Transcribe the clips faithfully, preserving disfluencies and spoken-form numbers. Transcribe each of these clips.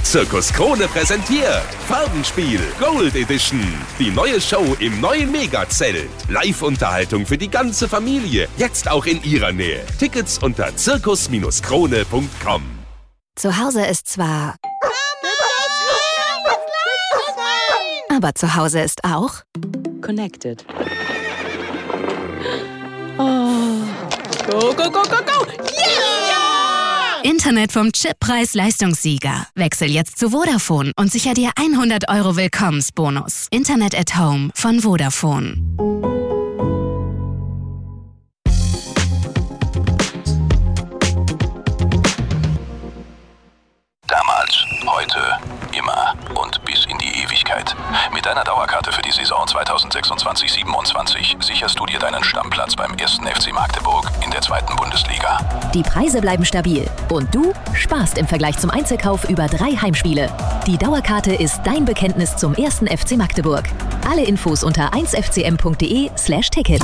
Zirkus Krone präsentiert Farbenspiel Gold Edition. Die neue Show im neuen Megazelt. Live-Unterhaltung für die ganze Familie. Jetzt auch in ihrer Nähe. Tickets unter zirkus krone punkt com. Zu Hause ist zwar... Aber zu Hause ist auch... Connected. Oh. Go, go, go, go, go! Yeah! Internet vom Chippreis Leistungssieger. Wechsel jetzt zu Vodafone und sicher dir hundert Euro Willkommensbonus. Internet at Home von Vodafone. Damals, heute, immer und bis in die Ewigkeit. Mit deiner Dauerkarte für die Saison zweitausendsechsundzwanzig siebenundzwanzig sicherst du dir deinen Stammplatz beim ersten F C Magdeburg in der zweiten Bundesliga. Die Preise bleiben stabil und du sparst im Vergleich zum Einzelkauf über drei Heimspiele. Die Dauerkarte ist dein Bekenntnis zum ersten F C Magdeburg. Alle Infos unter eins f c m punkt d e slash tickets.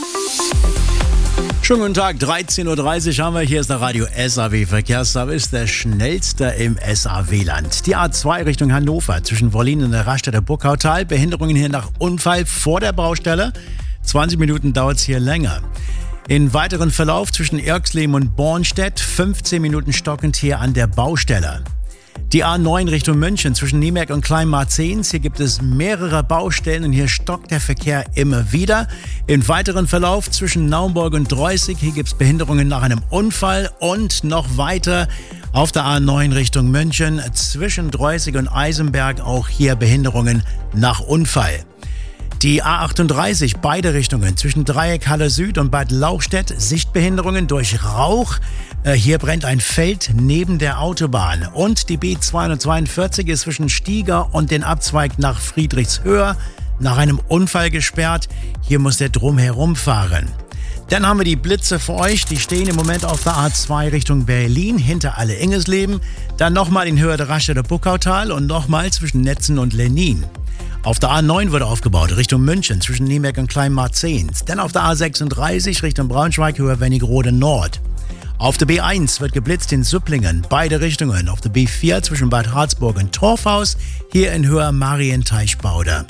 Schönen guten Tag, dreizehn Uhr dreißig haben wir. Hier ist der Radio S A W Verkehrsservice, der schnellste im S A W-Land. Die A zwei Richtung Hannover zwischen Wollin und der Raststätte Burgautal. Behinderungen hier nach Unfall vor der Baustelle. zwanzig Minuten dauert es hier länger. In weiteren Verlauf zwischen Irxleben und Bornstedt. fünfzehn Minuten stockend hier an der Baustelle. Die A neun Richtung München zwischen Niemerk und Kleinmarzens. Hier gibt es mehrere Baustellen und hier stockt der Verkehr immer wieder. Im weiteren Verlauf zwischen Naumburg und Dreußig. Hier gibt es Behinderungen nach einem Unfall. Und noch weiter auf der A neun Richtung München zwischen Dreußig und Eisenberg. Auch hier Behinderungen nach Unfall. Die A achtunddreißig, beide Richtungen, zwischen Dreieckhalle Süd und Bad Lauchstädt, Sichtbehinderungen durch Rauch. Äh, hier brennt ein Feld neben der Autobahn. Und die B zweihundertzweiundvierzig ist zwischen Stieger und den Abzweig nach Friedrichshöhe nach einem Unfall gesperrt. Hier muss der drumherum fahren. Dann haben wir die Blitze für euch. Die stehen im Moment auf der A zwei Richtung Berlin, hinter Alle-Ingesleben. Dann nochmal in Höhe der Raststätte Burgautal und nochmal zwischen Netzen und Lennin. Auf der A neun wurde aufgebaut, Richtung München, zwischen Niemerk und Kleinmarzens. Dann auf der A sechsunddreißig, Richtung Braunschweig, Höhe Wernigerode Nord. Auf der B eins wird geblitzt in Supplingen, beide Richtungen. Auf der B vier zwischen Bad Harzburg und Torfhaus, hier in Höhe Marienteichbauder.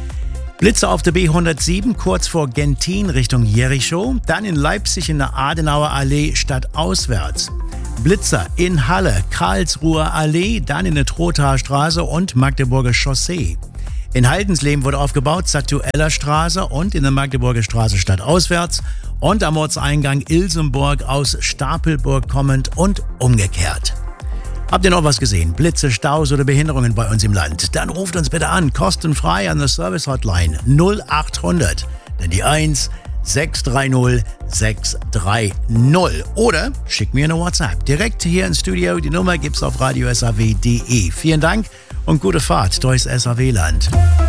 Blitze auf der B hundertsieben, kurz vor Gentin, Richtung Jerichow. Dann in Leipzig in der Adenauer Allee stadtauswärts. Blitzer in Halle, Karlsruher Allee, dann in der Trothaer Straße und Magdeburger Chaussee. In Haldensleben wurde aufgebaut, Zatueller Straße und in der Magdeburger Straße stadtauswärts und am Ortseingang Ilsenburg aus Stapelburg kommend und umgekehrt. Habt ihr noch was gesehen? Blitze, Staus oder Behinderungen bei uns im Land? Dann ruft uns bitte an, kostenfrei an der Service Hotline null achthundert, dann die eins sechs drei null sechs drei null oder schickt mir eine WhatsApp. Direkt hier ins Studio, die Nummer gibt's auf radio s a w punkt d e. Vielen Dank und gute Fahrt durchs S A W-Land.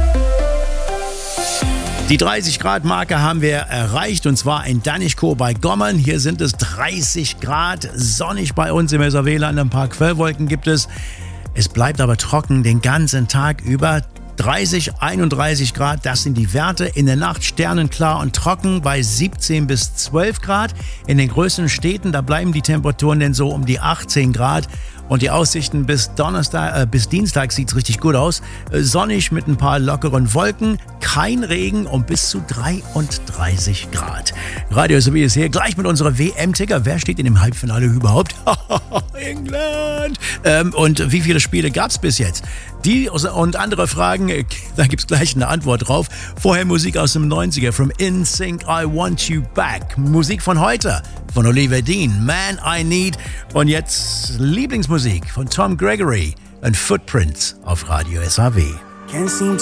Die dreißig Grad Marke haben wir erreicht und zwar in Danichkow bei Gommern. Hier sind es dreißig Grad, sonnig bei uns im S A W-Land. Ein paar Quellwolken gibt es. Es bleibt aber trocken den ganzen Tag über. dreißig, einunddreißig Grad, das sind die Werte. In der Nacht sternenklar und trocken bei siebzehn bis zwölf Grad. In den größeren Städten, da bleiben die Temperaturen denn so um die achtzehn Grad. Und die Aussichten bis Donnerstag, äh, bis Dienstag sieht's richtig gut aus. Äh, sonnig mit ein paar lockeren Wolken, kein Regen und bis zu dreiunddreißig Grad. Radio S A W ist hier gleich mit unserer W M-Ticker. Wer steht in dem Halbfinale überhaupt? England! Ähm, und wie viele Spiele gab's bis jetzt? Die und andere Fragen, da gibt's gleich eine Antwort drauf. Vorher Musik aus dem neunziger, From In Sync, I Want You Back. Musik von heute, von Oliver Dean, Man I Need. Und jetzt Lieblingsmusik von Tom Gregory und Footprints auf Radio S A W. Can't seem